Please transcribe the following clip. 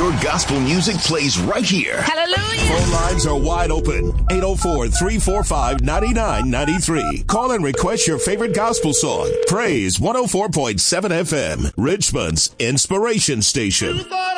Your gospel music plays right here. Hallelujah. Phone lines are wide open. 804-345-9993. Call and request your favorite gospel song. Praise 104.7 FM, Richmond's inspiration station.